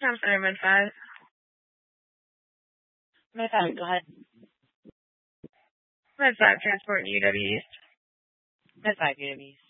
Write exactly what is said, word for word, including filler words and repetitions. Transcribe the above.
I'm sorry, Med five. Med five, go ahead. Med five, transport U W East. Med five, U W East.